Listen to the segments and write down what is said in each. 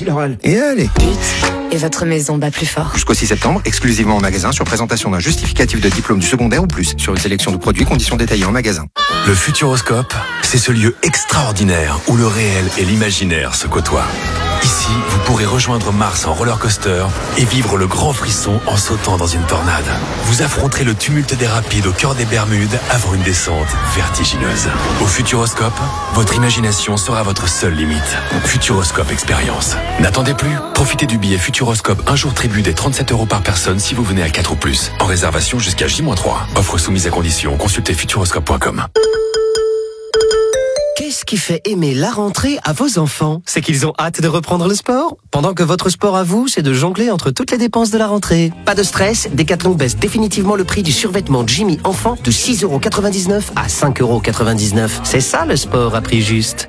Merci Laurel. Et allez. Et votre maison bat plus fort. Jusqu'au 6 septembre, exclusivement en magasin sur présentation d'un justificatif de diplôme du secondaire ou plus. Sur une sélection de produits, conditions détaillées en magasin. Le Futuroscope, c'est ce lieu extraordinaire où le réel et l'imaginaire se côtoient. Ici, vous pourrez rejoindre Mars en roller coaster et vivre le grand frisson en sautant dans une tornade. Vous affronterez le tumulte des rapides au cœur des Bermudes avant une descente vertigineuse. Au Futuroscope, votre imagination sera votre seule limite. Futuroscope Expérience. N'attendez plus. Profitez du billet Futuroscope un jour tribut des 37 € par personne si vous venez à 4 ou plus. En réservation jusqu'à J-3. Offre soumise à condition. Consultez futuroscope.com. Qu'est-ce qui fait aimer la rentrée à vos enfants? C'est qu'ils ont hâte de reprendre le sport? Pendant que votre sport à vous, c'est de jongler entre toutes les dépenses de la rentrée. Pas de stress, Decathlon baisse définitivement le prix du survêtement Jimmy enfant de 6,99 € à 5,99 €. C'est ça le sport à prix juste.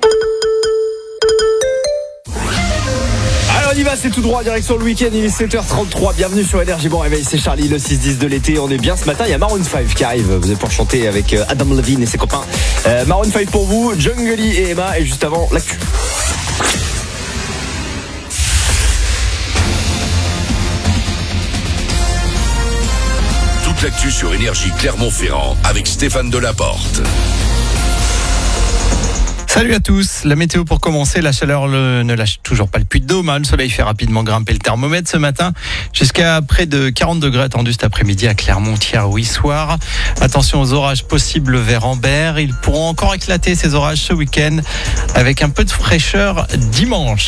On y va, c'est tout droit, direction le week-end, il est 7h33, bienvenue sur Énergie. Bon réveil, c'est Charlie, le 6-10 de l'été, on est bien ce matin, il y a Maroon 5 qui arrive, vous êtes pour chanter avec Adam Levine et ses copains. Maroon 5 pour vous, Jungly et Emma, et juste avant, l'actu. Toute l'actu sur Énergie Clermont-Ferrand avec Stéphane Delaporte. Salut à tous, la météo pour commencer, la chaleur ne lâche toujours pas le Puy-de-Dôme, le soleil fait rapidement grimper le thermomètre ce matin, jusqu'à près de 40 degrés attendus cet après-midi à Clermont-Thiers soir. Attention aux orages possibles vers Ambert, ils pourront encore éclater ces orages ce week-end avec un peu de fraîcheur dimanche.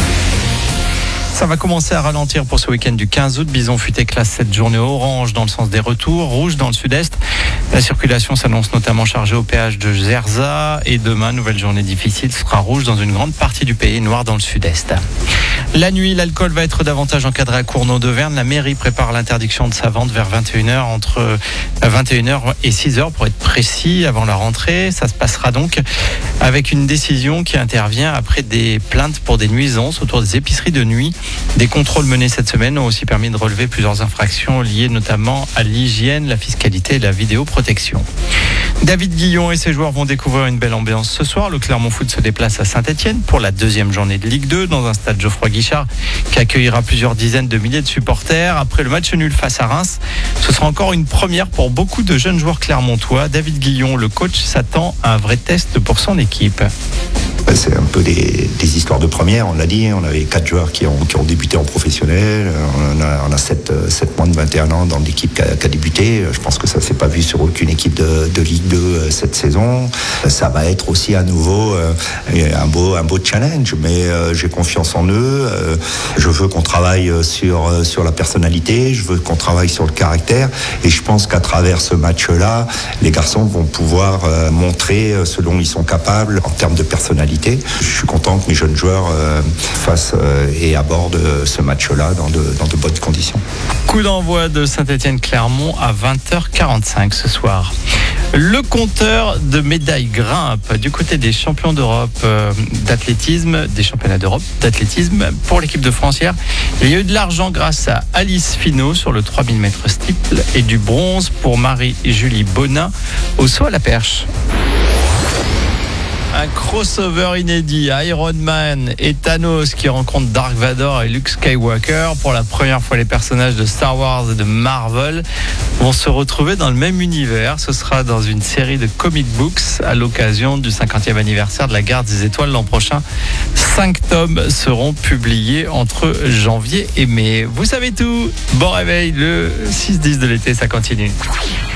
Ça va commencer à ralentir pour ce week-end du 15 août. Bison Futé classe cette journée orange dans le sens des retours, rouge dans le sud-est. La circulation s'annonce notamment chargée au péage de Gerza. Et demain, nouvelle journée difficile, sera rouge dans une grande partie du pays, noir dans le sud-est. La nuit, l'alcool va être davantage encadré à Cournot-d'Auvergne. La mairie prépare l'interdiction de sa vente vers 21h, entre 21h et 6h pour être précis avant la rentrée. Ça se passera donc avec une décision qui intervient après des plaintes pour des nuisances autour des épiceries de nuit. Des contrôles menés cette semaine ont aussi permis de relever plusieurs infractions liées notamment à l'hygiène, la fiscalité et la vidéoprotection. David Guillon et ses joueurs vont découvrir une belle ambiance ce soir. Le Clermont Foot se déplace à Saint-Etienne pour la deuxième journée de Ligue 2 dans un stade Geoffroy Guichard qui accueillera plusieurs dizaines de milliers de supporters. Après le match nul face à Reims, ce sera encore une première pour beaucoup de jeunes joueurs clermontois. David Guillon, le coach, s'attend à un vrai test pour son équipe. C'est un peu des histoires de première, on l'a dit, on avait 4 joueurs qui ont débuté en professionnel, on a 7 moins de 21 ans dans l'équipe qui a débuté. Je pense que ça ne s'est pas vu sur aucune équipe de Ligue 2 cette saison. Ça va être aussi à nouveau un beau challenge, mais j'ai confiance en eux. Je veux qu'on travaille sur la personnalité, je veux qu'on travaille sur le caractère, et je pense qu'à travers ce match-là, les garçons vont pouvoir montrer ce dont ils sont capables en termes de personnalité. Je suis content que mes jeunes joueurs fassent et abordent ce match-là dans de bonnes conditions. Coup d'envoi de Saint-Etienne-Clermont à 20h45 ce soir. Le compteur de médailles grimpe du côté des champions d'Europe d'athlétisme, des championnats d'Europe d'athlétisme pour l'équipe de France hier. Il y a eu de l'argent grâce à Alice Finot sur le 3000 mètres steeple et du bronze pour Marie-Julie Bonin au saut à la perche. Un crossover inédit, Iron Man et Thanos qui rencontrent Dark Vador et Luke Skywalker. Pour la première fois, les personnages de Star Wars et de Marvel vont se retrouver dans le même univers. Ce sera dans une série de comic books à l'occasion du 50e anniversaire de la Guerre des Étoiles l'an prochain. 5 tomes seront publiés entre janvier et mai. Vous savez tout. Bon réveil, le 6-10 de l'été, ça continue.